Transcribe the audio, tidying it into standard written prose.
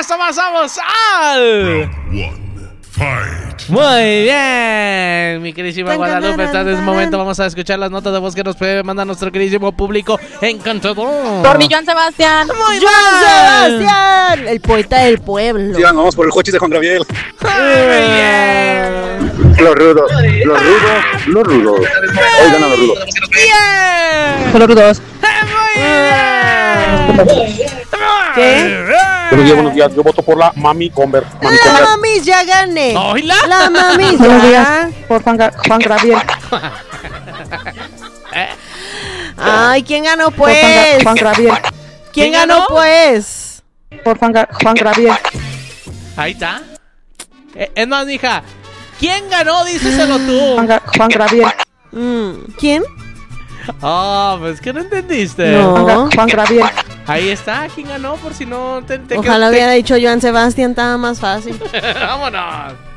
esto pasamos al... Muy bien, mi queridísima Guadalupe. En este momento vamos a escuchar las notas de voz que nos puede mandar nuestro queridísimo público encantador. Por mi Joan Sebastián. Muy bien. Joan Sebastián, el poeta del pueblo. Sí, vamos por el Jochis de Juan Gabriel. Muy bien. Los rudos. Hoy ganan los rudos. Bien. Los rudos. Muy bien. ¿Qué? Buenos días. Yo voto por la Mami Conver. La mamis ya gané. ¿Oíla? La mamis Buenos ya. días. Por Juan Gabriel. Ay, ¿quién ganó Por pues? Juan Gabriel. ¿Quién ganó pues? Por Juan Gabriel. Ahí está. Es más, mija, ¿quién ganó? Díselo tú. Juan Gabriel. ¿Quién? Ah, pues que no entendiste. No. Juan Gabriel. Ahí está, ¿quién ganó? Por si no te Ojalá hubiera dicho Joan Sebastián, estaba más fácil. Vámonos.